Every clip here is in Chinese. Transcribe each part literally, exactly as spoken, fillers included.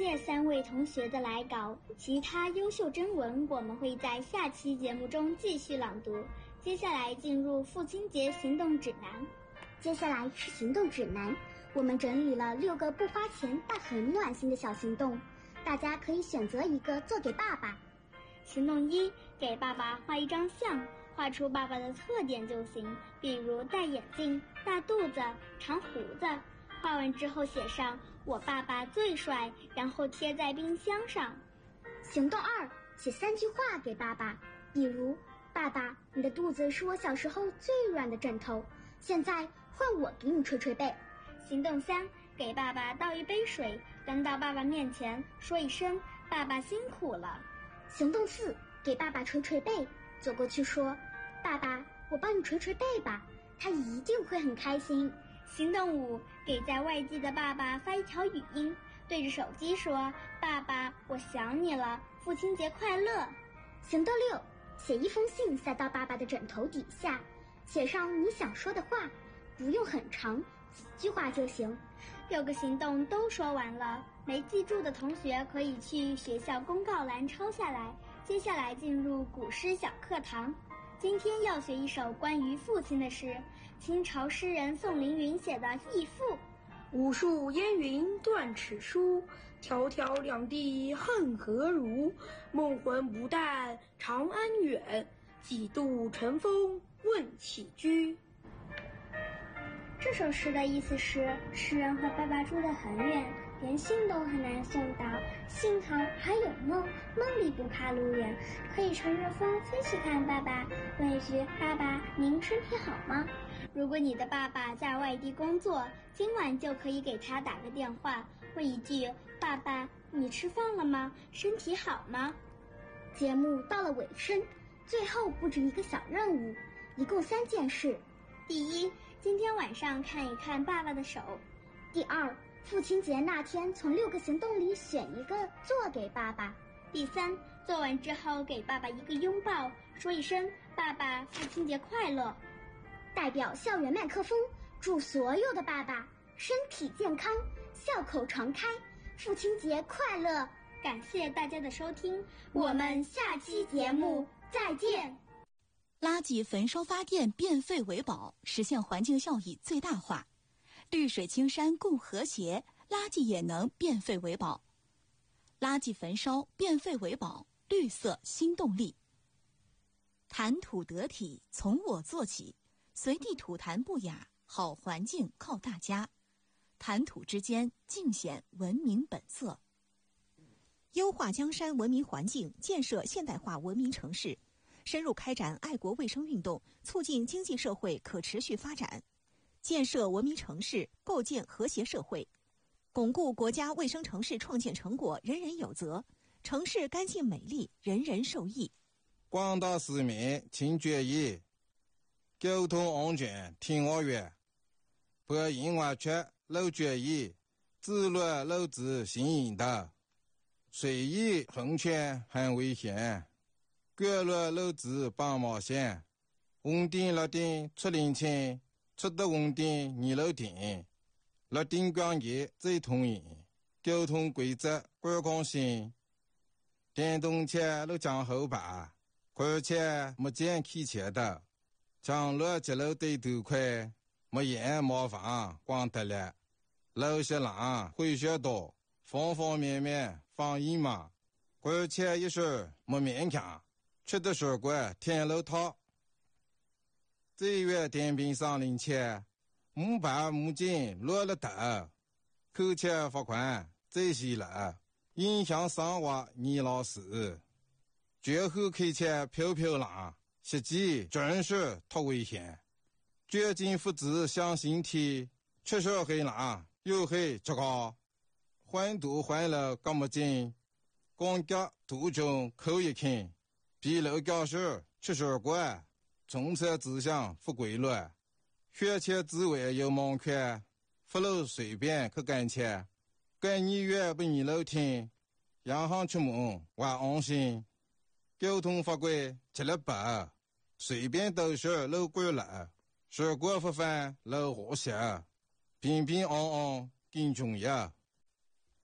谢三位同学的来稿，其他优秀征文我们会在下期节目中继续朗读。接下来进入父亲节行动指南。 接下来是行动指南，我们整理了六个不花钱但很暖心的小行动，大家可以选择一个做给爸爸。 行动一，给爸爸画一张像，画出爸爸的特点就行，比如戴眼镜、大肚子、长胡子。画完之后写上我爸爸最帅，然后贴在冰箱上。 行动二，写三句话给爸爸，比如爸爸，你的肚子是我小时候最软的枕头，现在换我给你捶捶背。 行动三，给爸爸倒一杯水，端到爸爸面前，说一声爸爸辛苦了。 行动四，给爸爸捶捶背，走过去说爸爸，我帮你捶捶背吧，他一定会很开心。 行动五，给在外地的爸爸发一条语音，对着手机说爸爸，我想你了，父亲节快乐。 行动六，写一封信塞到爸爸的枕头底下，写上你想说的话，不用很长，几句话就行。 六个行动都说完了，没记住的同学可以去学校公告栏抄下来。接下来进入古诗小课堂，今天要学一首关于父亲的诗，清朝诗人宋凌云写的《义父》。 无数烟云断齿书，迢迢两地恨何如？梦魂不淡长安远，几度尘封问起居。 这首诗的意思是，诗人和爸爸住得很远，连信都很难送到，幸好还有梦，梦里不怕路远，可以乘着风飞去看爸爸，问一句爸爸您身体好吗？如果你的爸爸在外地工作，今晚就可以给他打个电话，问一句爸爸你吃饭了吗？身体好吗？ 节目到了尾声，最后布置一个小任务，一共三件事。 第一，今天晚上看一看爸爸的手。 第二，父亲节那天从六个行动里选一个做给爸爸。 第三，做完之后给爸爸一个拥抱，说一声爸爸父亲节快乐。 代表校园麦克风祝所有的爸爸身体健康，笑口常开，父亲节快乐。 感谢大家的收听，我们下期节目再见。 垃圾焚烧发电变废为宝，实现环境效益最大化。绿水青山共和谐，垃圾也能变废为宝。垃圾焚烧变废为宝，绿色新动力。谈吐得体，从我做起，随地吐痰不雅，好环境靠大家。谈吐之间尽显文明本色。 优化江山文明环境，建设现代化文明城市，深入开展爱国卫生运动，促进经济社会可持续发展，建设文明城市，构建和谐社会，巩固国家卫生城市创建成果人人有责，城市干净美丽，人人受益。 广大市民请注意，交通安全听我话，不应外出漏注意，自律漏子行引导，随意横穿很危险，过路漏子帮忙线，红灯绿灯出领清，出得红灯你漏停，绿灯光节最通行，交通规则观光性，电动车都讲后排，而且没见开车的，长路接路对头快，没眼麻烦光得了，路些浪会学多，方方面面放一嘛，而且一时没勉强，吃的水果天路套。这月电瓶上领钱，木板木筋落了头，扣钱罚款这些了，影响生活你老师。绝后开车飘飘浪，实际真是太危险。绝境父子向心体，吃手黑浪又黑这个，环堵环了干么劲，光脚途中口一看，比楼教室吃水果，从车指向不规律，学前之外有盲圈，不路随便去干切，干你越不你楼听，洋行出门我安心。交通法规吃了白，随便都是路过了，水果不犯路和谐，平平安安更重要。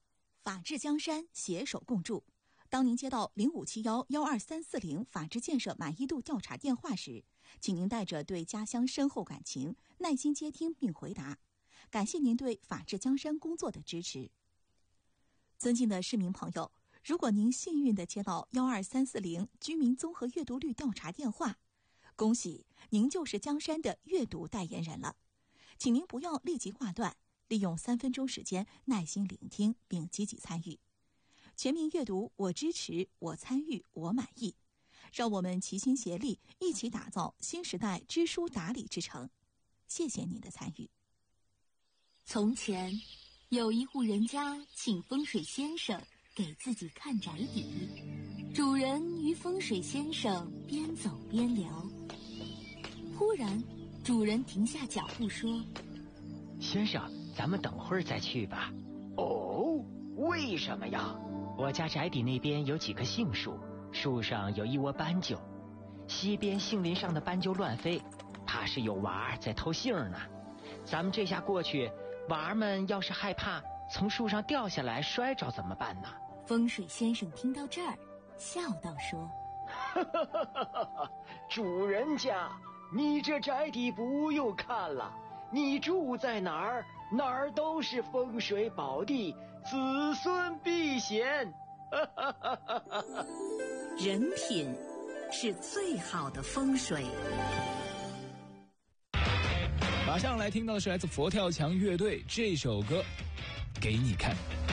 法治江山，携手共筑。当您接到零五七幺幺二三四零法治建设满意度调查电话时，请您带着对家乡深厚感情，耐心接听并回答。感谢您对法治江山工作的支持。尊敬的市民朋友，如果您幸运地接到幺二三四零居民综合阅读率调查电话，恭喜您就是江山的阅读代言人了。请您不要立即挂断，利用三分钟时间耐心聆听并积极参与。全民阅读，我支持，我参与，我满意。让我们齐心协力，一起打造新时代知书达理之城。谢谢您的参与。 从前，有一户人家请风水先生给自己看宅邸。主人与风水先生边走边聊，忽然，主人停下脚步说：“ 先生，咱们等会儿再去吧。”“ 哦，为什么呀？”“ 我家宅邸那边有几棵杏树，树上有一窝斑鸠，西边杏林上的斑鸠乱飞，怕是有娃儿在偷杏呢。咱们这下过去，娃儿们要是害怕从树上掉下来摔着怎么办呢？” 风水先生听到这儿，笑道说：“ 主人家，你这宅邸不用看了，你住在哪儿，哪儿都是风水宝地，子孙必显。” 人品是最好的风水。 马上来听到的是来自佛跳墙乐队这首歌《给你看》。